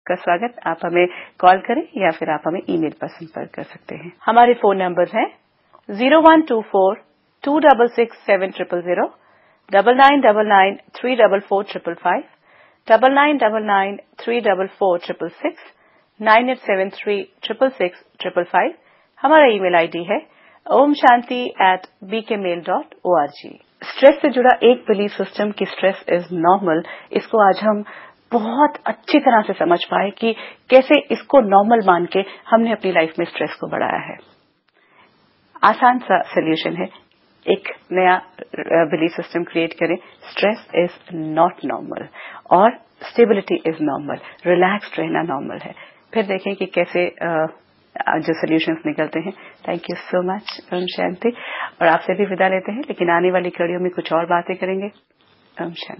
का स्वागत। आप हमें कॉल करें या फिर आप हमें ईमेल पर संपर्क कर सकते हैं। हमारे फोन नंबर हैं 0124-266-7000, 9999-344-555, 9999-344-666, 9873-666-555। हमारा ईमेल आईडी है omshanti@bkmail.org। स्ट्रेस से जुड़ा एक बिलीफ सिस्टम कि स्ट्रेस इज नॉर्मल, इसको आज हम बहुत अच्छी तरह से समझ पाए कि कैसे इसको नॉर्मल मान के हमने अपनी लाइफ में स्ट्रेस को बढ़ाया है। आसान सा सोल्यूशन है, एक नया बिलीफ सिस्टम क्रिएट करें, स्ट्रेस इज नॉट नॉर्मल और स्टेबिलिटी इज नॉर्मल, रिलैक्स्ड रहना नॉर्मल है। फिर देखें कि कैसे जो सोल्यूशंस निकलते हैं। Thank you so much Om Shanti. और आपसे भी विदा लेते हैं, लेकिन आने वाली कड़ियों में कुछ और बातें करेंगे। ओम शांति।